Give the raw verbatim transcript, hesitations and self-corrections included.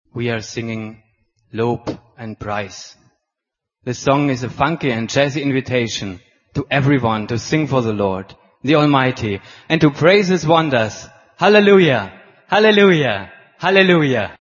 we are singing Lob and Praise. This song is a funky and jazzy invitation to everyone to sing for the Lord, the Almighty, and to praise His wonders. Hallelujah! Hallelujah! Hallelujah!